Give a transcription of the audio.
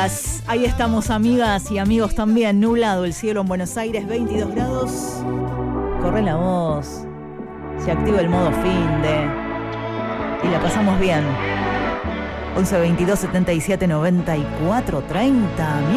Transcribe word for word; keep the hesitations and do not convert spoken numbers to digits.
amigas. Ahí estamos, amigas y amigos también. Nublado el cielo en Buenos Aires, veintidós grados. Corre la voz. Se activa el modo finde. Y la pasamos bien. once veintidós setenta y siete noventa y cuatro treinta.